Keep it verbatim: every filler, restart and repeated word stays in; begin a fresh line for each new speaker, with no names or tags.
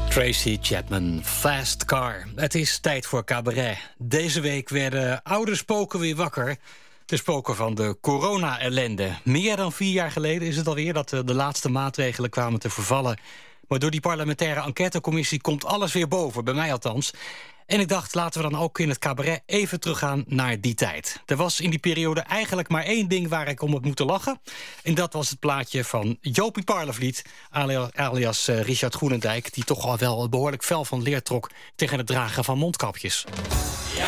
Tracy Chapman, Fast Car. Het is tijd voor cabaret. Deze week werden oude spoken weer wakker. De spoken van de corona-ellende. Meer dan vier jaar geleden is het alweer dat de laatste maatregelen kwamen te vervallen. Maar door die parlementaire enquêtecommissie komt alles weer boven, bij mij althans. En ik dacht, laten we dan ook in het cabaret even teruggaan naar die tijd. Er was in die periode eigenlijk maar één ding waar ik om had moeten lachen. En dat was het plaatje van Jopie Parlevliet, alias, alias uh, Richard Groenendijk, die toch al wel behoorlijk fel van leer trok tegen het dragen van mondkapjes.
Ja,